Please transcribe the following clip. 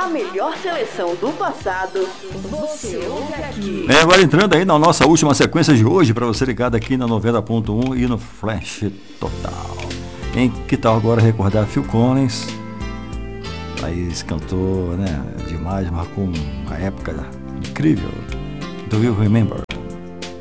A melhor seleção do passado, você ouve aqui. Agora entrando aí na nossa última sequência de hoje, para você ligado aqui na 90.1 e no Flash Total. Que tal agora recordar Phil Collins? Aí esse cantor, né, demais, marcou uma época incrível. Do You Remember?